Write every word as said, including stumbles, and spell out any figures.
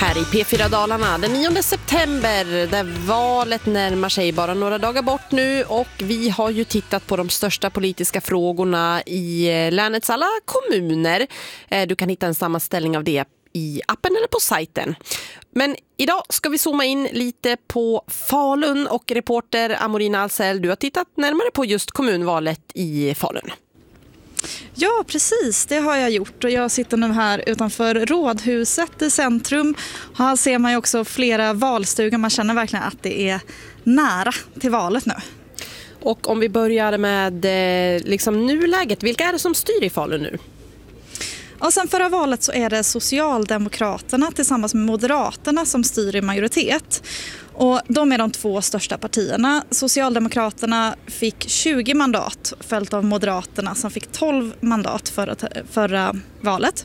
Här i P fyra Dalarna den nionde september där valet närmar sig bara några dagar bort nu, och vi har ju tittat på de största politiska frågorna i länets alla kommuner. Du kan hitta en sammanställning av det i appen eller på sajten. Men idag ska vi zooma in lite på Falun, och reporter Amorina Alsell, du har tittat närmare på just kommunvalet i Falun. Ja, precis. Det har jag gjort, och jag sitter nu här utanför Rådhuset i centrum. Här ser man ju också flera valstugor. Man känner verkligen att det är nära till valet nu. Och om vi börjar med liksom nuläget, vilka är det som styr i Falun nu? Och sen förra valet så är det Socialdemokraterna tillsammans med Moderaterna som styr i majoritet. Och de är de två största partierna. Socialdemokraterna fick tjugo mandat, följt av Moderaterna som fick tolv mandat förra, förra valet.